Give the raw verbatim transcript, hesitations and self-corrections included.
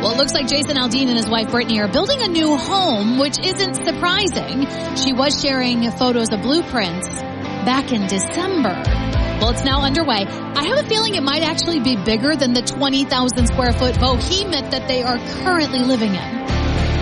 Well, it looks like Jason Aldean and his wife Brittany are building a new home, which isn't surprising. She was sharing photos of blueprints back in December. Well, it's now underway. I have a feeling it might actually be bigger than the twenty thousand square foot behemoth that they are currently living in.